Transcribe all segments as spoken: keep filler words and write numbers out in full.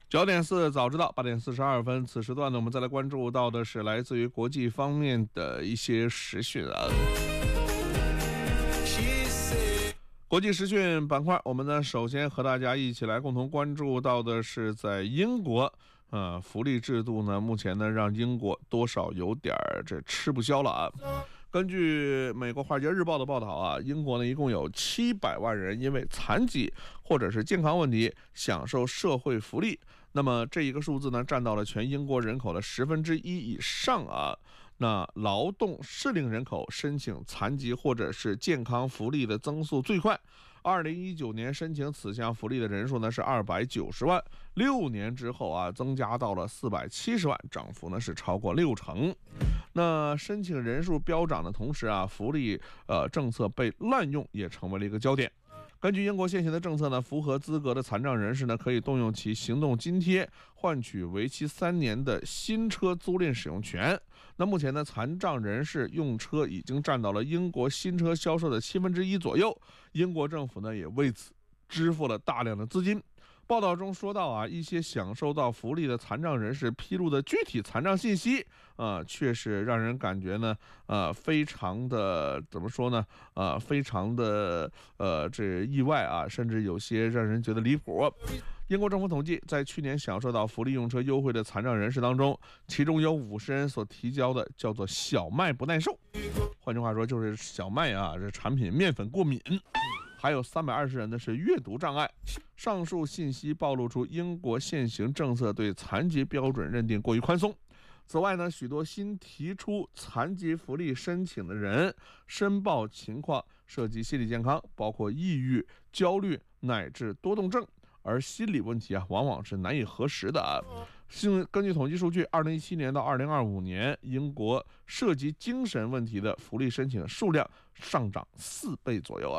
九点四早知道，八点四十二分。此时段呢，我们再来关注到的是来自于国际方面的一些时讯啊。国际时讯板块，我们呢首先和大家一起来共同关注到的是在英国，呃，福利制度呢目前呢让英国多少有点这吃不消了啊。根据美国《华尔街日报》的报道啊，英国呢一共有七百万人因为残疾或者是健康问题享受社会福利，那么这一个数字呢占到了全英国人口的十分之一以上啊。那劳动适龄人口申请残疾或者是健康福利的增速最快，二零一九年申请此项福利的人数呢是二百九十万，六年之后啊增加到了四百七十万，涨幅呢是超过六成。那申请人数飙涨的同时啊，福利呃政策被滥用也成为了一个焦点。根据英国现行的政策呢，符合资格的残障人士呢，可以动用其行动津贴，换取为期三年的新车租赁使用权。那目前呢，残障人士用车已经占到了英国新车销售的七分之一左右。英国政府呢，也为此支付了大量的资金。报道中说到啊，一些享受到福利的残障人士披露的具体残障信息，呃，确实让人感觉呢，呃，非常的怎么说呢？呃，非常的呃这意外啊，甚至有些让人觉得离谱。英国政府统计，在去年享受到福利用车优惠的残障人士当中，其中有五十人所提交的叫做小麦不耐受，换句话说就是小麦啊这产品面粉过敏。还有三百二十人呢是阅读障碍。上述信息暴露出英国现行政策对残疾标准认定过于宽松。此外呢，许多新提出残疾福利申请的人申报情况涉及心理健康，包括抑郁、焦虑乃至多动症。而心理问题啊，往往是难以核实的啊。根据统计数据，二零一七年到二零二五年，英国涉及精神问题的福利申请数量上涨四倍左右啊。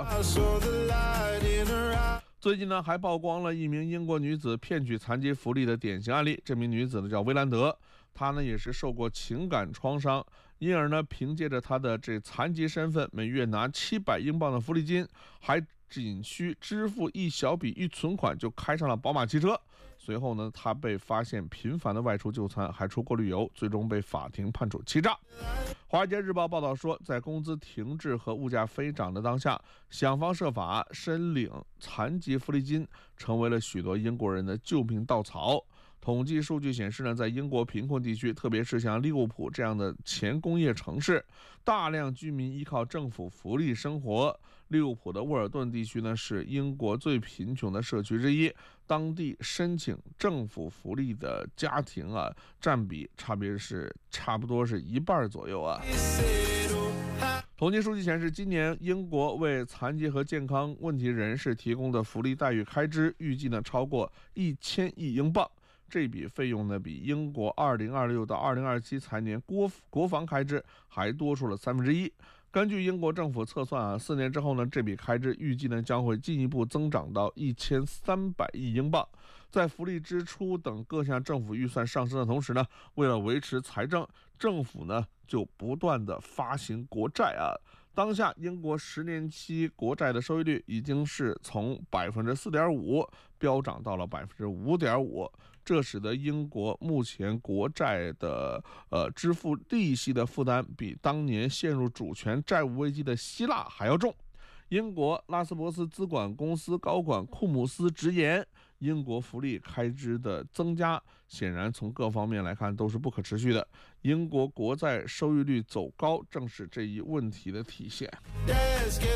最近呢，还曝光了一名英国女子骗取残疾福利的典型案例。这名女子呢叫薇兰德，她呢也是受过情感创伤，因而呢凭借着她的这残疾身份，每月拿七百英镑的福利金，还仅需支付一小笔预存款就开上了宝马汽车。随后呢，他被发现频繁的外出就餐，还出国旅游，最终被法庭判处欺诈。华尔街日报报道说，在工资停滞和物价飞涨的当下，想方设法申领残疾福利金成为了许多英国人的救命稻草。统计数据显示呢，在英国贫困地区，特别是像利物浦这样的前工业城市，大量居民依靠政府福利生活。利物浦的沃尔顿地区呢，是英国最贫穷的社区之一，当地申请政府福利的家庭啊，占比差别是差不多是一半左右啊。统计数据显示，今年英国为残疾和健康问题人士提供的福利待遇开支，预计呢超过一千亿英镑。这笔费用呢，比英国二零二六到二零二七财年国国防开支还多出了三分之一。根据英国政府测算啊，四年之后呢，这笔开支预计呢将会进一步增长到一千三百亿英镑。在福利支出等各项政府预算上升的同时呢，为了维持财政，政府呢就不断的发行国债啊。当下英国十年期国债的收益率已经是从百分之四点五飙涨到了百分之五点五，这使得英国目前国债的呃支付利息的负担比当年陷入主权债务危机的希腊还要重。英国拉斯伯斯资管公司高管库姆斯直言，英国福利开支的增加显然从各方面来看都是不可持续的，英国国债收益率走高正是这一问题的体现。